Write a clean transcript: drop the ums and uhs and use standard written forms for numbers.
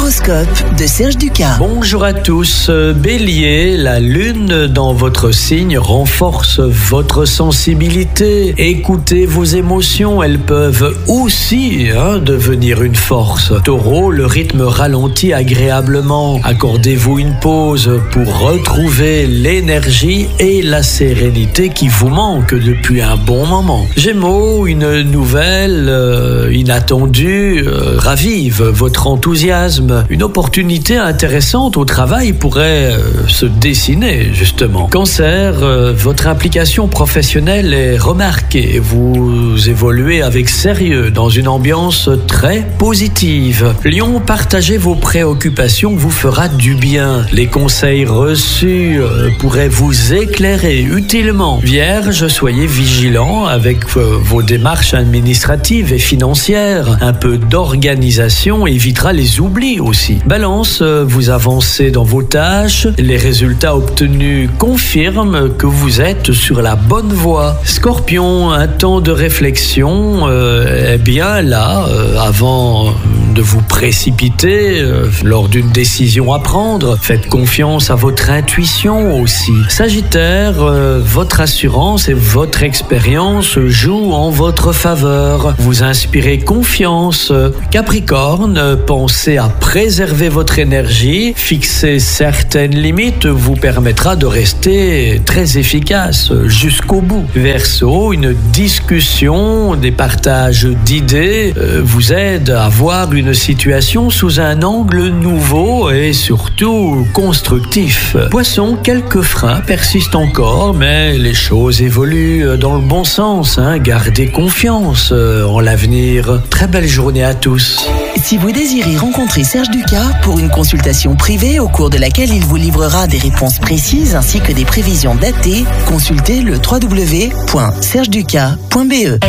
L'horoscope de Serge Ducas. Bonjour à tous. Bélier, la lune dans votre signe renforce votre sensibilité. Écoutez vos émotions, elles peuvent aussi devenir une force. Taureau, le rythme ralentit agréablement. Accordez-vous une pause pour retrouver l'énergie et la sérénité qui vous manquent depuis un bon moment. Gémeaux, une nouvelle inattendue ravive votre enthousiasme. Une opportunité intéressante au travail pourrait se dessiner, justement. Cancer, votre implication professionnelle est remarquée. Vous évoluez avec sérieux dans une ambiance très positive. Lion, partagez vos préoccupations vous fera du bien. Les conseils reçus pourraient vous éclairer utilement. Vierge, soyez vigilant avec vos démarches administratives et financières. Un peu d'organisation évitera les oublis aussi. Balance, vous avancez dans vos tâches. Les résultats obtenus confirment que vous êtes sur la bonne voie. Scorpion, un temps de réflexion est bien là avant de vous précipiter lors d'une décision à prendre. Faites confiance à votre intuition aussi. Sagittaire, votre assurance et votre expérience jouent en votre faveur. Vous inspirez confiance. Capricorne, pensez à préserver votre énergie. Fixer certaines limites vous permettra de rester très efficace jusqu'au bout. Verseau, une discussion, des partages d'idées vous aident à voir une situation sous un angle nouveau et surtout constructif. Poisson, quelques freins persistent encore, mais les choses évoluent dans le bon sens. Gardez confiance en l'avenir. Très belle journée à tous. Si vous désirez rencontrer Serge Ducas pour une consultation privée au cours de laquelle il vous livrera des réponses précises ainsi que des prévisions datées, consultez le www.sergeducas.be.